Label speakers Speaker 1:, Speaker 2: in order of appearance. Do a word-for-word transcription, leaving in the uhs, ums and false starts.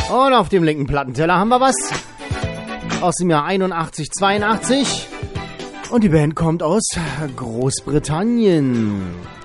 Speaker 1: Und auf dem linken Plattenteller haben wir was aus dem Jahr einundachtzig, zweiundachtzig. Und die Band kommt aus Großbritannien.